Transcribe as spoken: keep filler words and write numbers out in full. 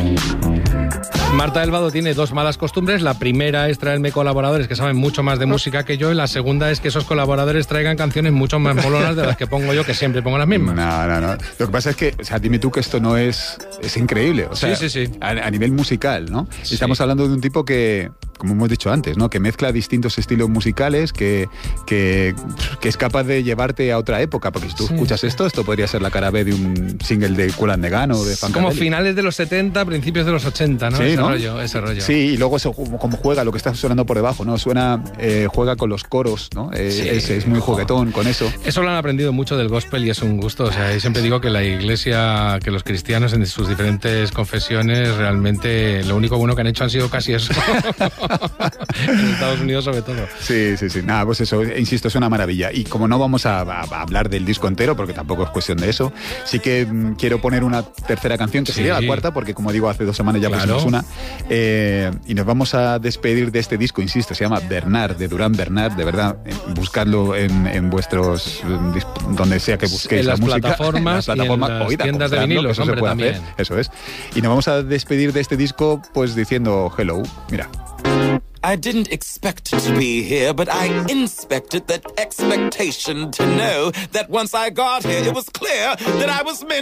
Marta del Vado tiene dos malas costumbres. La primera es traerme colaboradores que saben mucho más de música que yo, y la segunda es que esos colaboradores traigan canciones mucho más molonas de las que pongo yo, que siempre pongo las mismas. No, no, no. Lo que pasa es que, o sea, dime tú que esto no es... Es increíble. O sea, sí, sí, sí. A, a nivel musical, ¿no? Sí. Estamos hablando de un tipo que, como hemos dicho antes, ¿no? Que mezcla distintos estilos musicales, que, que, que es capaz de llevarte a otra época, porque si tú sí, escuchas sí. esto, esto podría ser la cara B de un single de Kool and the Gang o de Funkadelic. Como finales de los setenta, principios de los ochenta, ¿no? Sí, ese ¿no? rollo, ese rollo. Sí, y luego eso, como, como juega, lo que está sonando por debajo, ¿no? Suena, eh, juega con los coros, ¿no? Eh, Sí, es, es muy juguetón con eso. Eso lo han aprendido mucho del gospel y es un gusto. O sea, yo siempre digo que la iglesia, que los cristianos en sus diferentes confesiones, realmente lo único bueno que han hecho han sido casi eso. En Estados Unidos sobre todo. Sí, sí, sí. Nada, pues eso, insisto, es una maravilla. Y como no vamos a, a, a hablar del disco entero, porque tampoco es cuestión de eso, sí que mm, quiero poner una tercera canción, que Sí. sería la cuarta, porque como digo, hace dos semanas ya Claro. pusimos una. Eh, y nos vamos a despedir de este disco, insisto, se llama Bernard, de Durán Bernard. De verdad, eh, buscadlo en, en vuestros... eh, donde sea que busquéis En la las música. plataformas en las plataformas, y en las oída, tiendas de comprarlo, vinilos, que eso se hombre, puede también. hacer. Eso es. Y nos vamos a despedir de este disco pues diciendo hello. Mira. I didn't expect to be here, but I inspected that expectation to know that once I got here, it was clear that I was meant